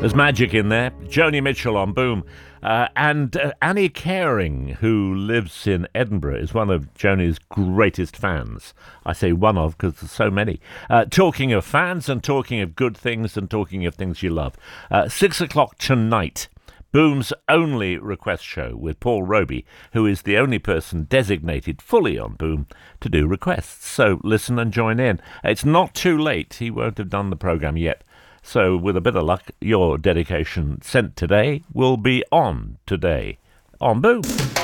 There's magic in there. Joni Mitchell on Boom. And Annie Caring, who lives in Edinburgh, is one of Joni's greatest fans. I say one of because there's so many. Talking of fans and talking of good things and talking of things you love. 6 o'clock tonight. Boom's only request show with Paul Roby, who is the only person designated fully on Boom to do requests. So listen and join in. It's not too late. He won't have done the programme yet. So with a bit of luck, your dedication sent today will be on today on Boom.